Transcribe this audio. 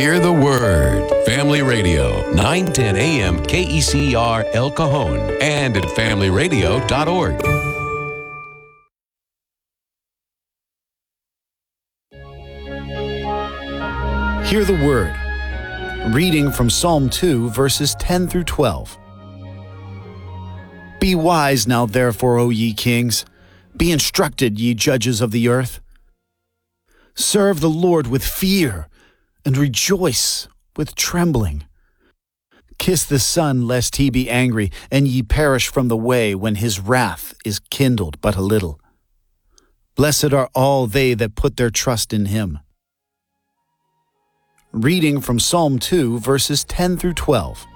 Hear the Word. Family Radio, 910 a.m. KECR El Cajon and at familyradio.org. Hear the Word. Reading from Psalm 2, verses 10 through 12. Be wise now, therefore, O ye kings. Be instructed, ye judges of the earth. Serve the Lord with fear, and rejoice with trembling. Kiss the Son, lest he be angry, and ye perish from the way when his wrath is kindled but a little. Blessed are all they that put their trust in him. Reading from Psalm 2, verses 10 through 12.